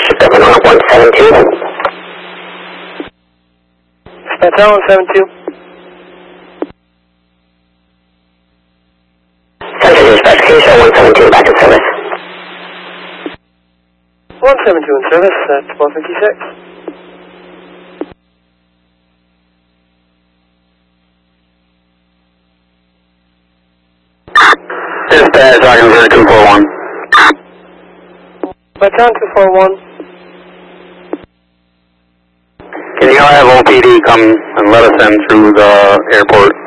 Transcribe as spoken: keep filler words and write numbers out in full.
Governor one seven two. Hotel one seven two. Center Dispatch, can you show one seven two back in service? one seven two in service at twelve fifty-six. Dispatch, I can hear two four one. Hotel two four one. Can you have O P D come and let us in through the airport?